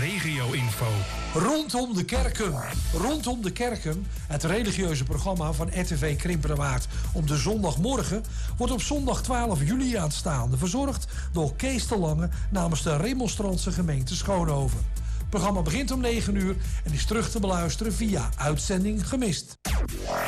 regio-info. Rondom de Kerken. Rondom de Kerken, het religieuze programma van RTV Krimpenerwaard op de zondagmorgen, wordt op zondag 12 juli aanstaande verzorgd door Kees de Lange namens de Remonstrantse gemeente Schoonhoven. Het programma begint om 9 uur en is terug te beluisteren via Uitzending Gemist.